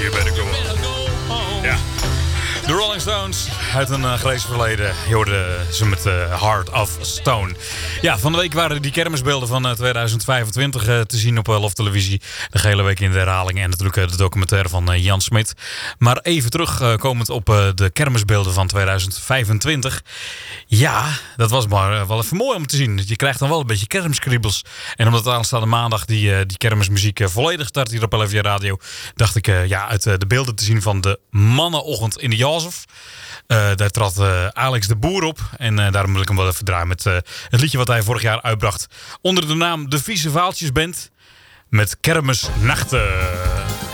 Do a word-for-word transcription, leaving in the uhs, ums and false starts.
You better go home. Ja. De Rolling Stones uit een uh, gelezen verleden. Je hoorde ze met uh, Heart of Stone. Ja, van de week waren die kermisbeelden van uh, tweeduizend vijfentwintig uh, te zien op uh, Lof Televisie. De hele week in de herhaling. En natuurlijk uh, de documentaire van uh, Jan Smit. Maar even terugkomend uh, op uh, de kermisbeelden van tweeduizend vijfentwintig. Ja, dat was maar uh, wel even mooi om te zien. Je krijgt dan wel een beetje kermiskriebels. En omdat aanstaande maandag die, uh, die kermismuziek uh, volledig start hier op L F J Radio, dacht ik uh, ja, uit uh, de beelden te zien van de mannenochtend in de Jazef. Uh, daar trad uh, Alex de Boer op. En uh, daarom wil ik hem wel even draaien met uh, het liedje wat hij vorig jaar uitbracht. Onder de naam De Vieze Vaaltjesband met Kermisnachten.